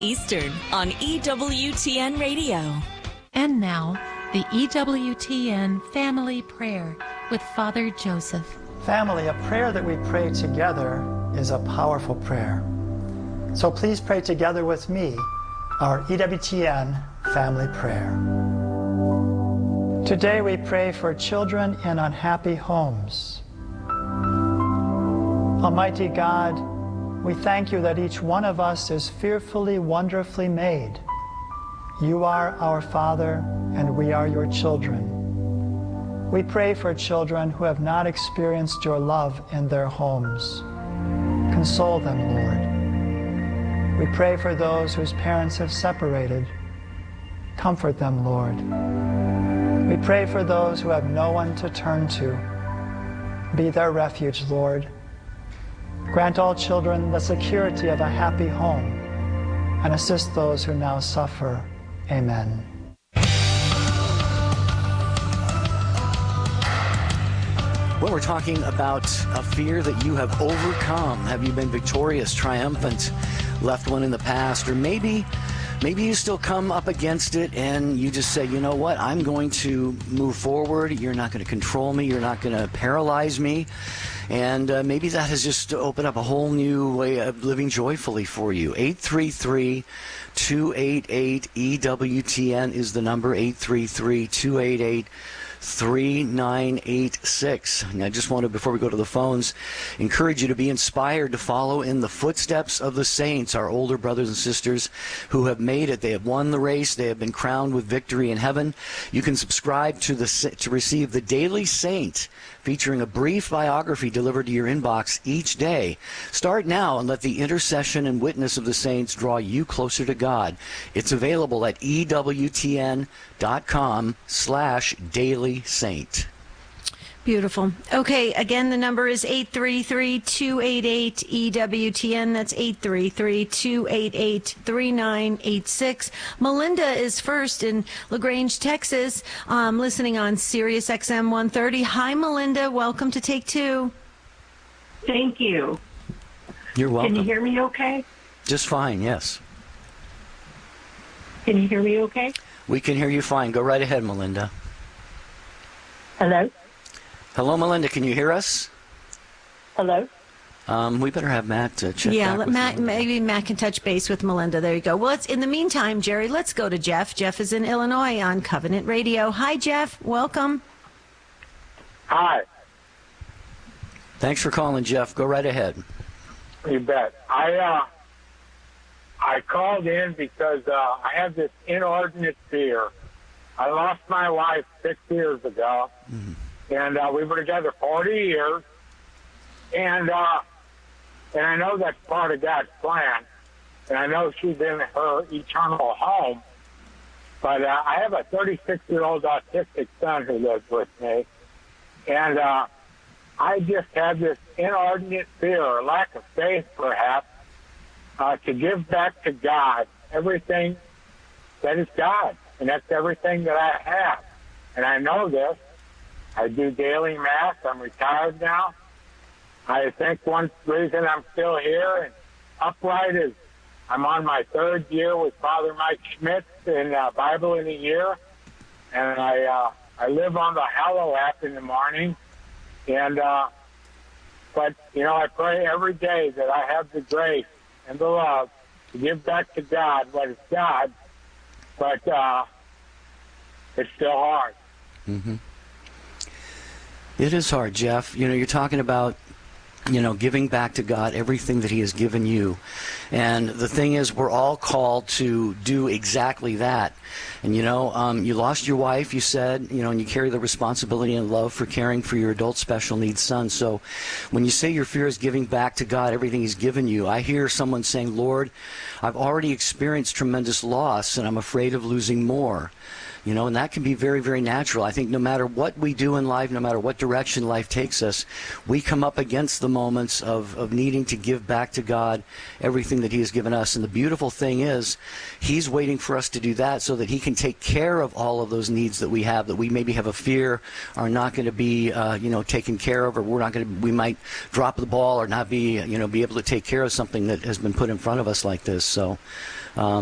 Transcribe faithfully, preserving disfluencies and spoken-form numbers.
Eastern on E W T N Radio. And now, the E W T N Family Prayer with Father Joseph. Family, a prayer that we pray together is a powerful prayer. So please pray together with me our E W T N Family Prayer. Today we pray for children in unhappy homes. Almighty God, we thank you that each one of us is fearfully, wonderfully made. You are our Father, and we are your children. We pray for children who have not experienced your love in their homes. Console them, Lord. We pray for those whose parents have separated. Comfort them, Lord. We pray for those who have no one to turn to. Be their refuge, Lord. Grant all children the security of a happy home and assist those who now suffer. Amen. Well, we're talking about a fear that you have overcome. Have you been victorious, triumphant, left one in the past, or maybe maybe you still come up against it and you just say, you know what, I'm going to move forward. You're not going to control me. You're not going to paralyze me. And uh, maybe that has just opened up a whole new way of living joyfully for you. eight three three, two eight eight, E W T N is the number, eight three three, two eight eight, three nine eight six. And I just want to, before we go to the phones, encourage you to be inspired to follow in the footsteps of the saints, our older brothers and sisters who have made it. They have won the race. They have been crowned with victory in heaven. You can subscribe to the to receive the Daily Saint, featuring a brief biography delivered to your inbox each day. Start now and let the intercession and witness of the saints draw you closer to God. It's available at E W T N dot com slash daily saint. Beautiful. Okay, again, the number is eight three three, two eight eight, E W T N. That's eight three three, two eight eight, three nine eight six. Melinda is first in LaGrange, Texas, um, listening on Sirius X M one thirty. Hi, Melinda. Welcome to Take Two. Thank you. You're welcome. Can you hear me okay? Just fine, yes. Can you hear me okay? We can hear you fine. Go right ahead, Melinda. Hello? Hello, Melinda. Can you hear us? Hello? Um, we better have Matt uh, check Yeah, back let with Matt, Melinda. maybe Matt can touch base with Melinda. There you go. Well, it's in the meantime, Jerry, let's go to Jeff. Jeff is in Illinois on Covenant Radio. Hi, Jeff. Welcome. Hi. Thanks for calling, Jeff. Go right ahead. You bet. I uh, I called in because uh, I have this inordinate fear. I lost my wife six years ago, mm-hmm. and uh, we were together forty years, and uh, and I know that's part of God's plan, and I know she's in her eternal home, but uh, I have a thirty-six-year-old autistic son who lives with me, and uh, I just have this inordinate fear, or lack of faith perhaps, uh, to give back to God everything that is God, and that's everything that I have. And I know this. I do daily Mass. I'm retired now. I think one reason I'm still here and upright is I'm on my third year with Father Mike Schmitz in uh, Bible in a Year, and I uh, I live on the Hallow app in the morning. And, uh, but, you know, I pray every day that I have the grace and the love to give back to God what is God, but uh, it's still hard. Mm-hmm. It is hard, Jeff. You know, you're talking about, you know, giving back to God everything that He has given you. And the thing is, we're all called to do exactly that. And, you know, um, you lost your wife, you said, you know, and you carry the responsibility and love for caring for your adult special needs son. So when you say your fear is giving back to God everything He's given you, I hear someone saying, Lord, I've already experienced tremendous loss, and I'm afraid of losing more. You know, and that can be very, very natural. I think no matter what we do in life, no matter what direction life takes us, we come up against the moments of, of needing to give back to God everything that he has given us. And the beautiful thing is he's waiting for us to do that so that he can take care of all of those needs that we have, that we maybe have a fear are not going to be, uh, you know, taken care of, or we're not going to, we might drop the ball or not be, you know, be able to take care of something that has been put in front of us like this. So, um,